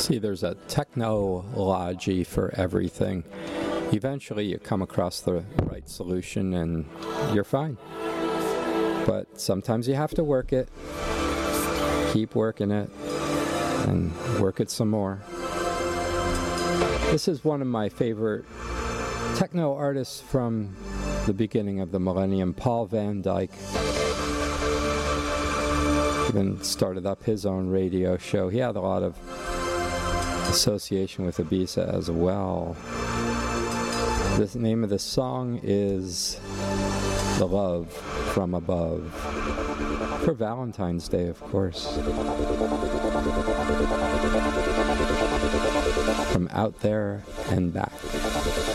See, there's a technology for everything. Eventually you come across the right solution and you're fine. But sometimes you have to work it, keep working it, and work it some more. This is one of my favorite techno artists from the beginning of the millennium, Paul van Dyk. Even started up his own radio show. He had a lot of association with Ibiza as well. The name of the song is The Love from Above. For Valentine's Day, of course. From Out There and Back.